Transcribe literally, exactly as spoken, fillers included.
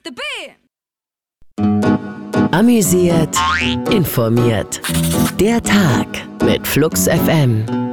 the beat. Amüsiert, informiert. Der Tag mit Flux F M.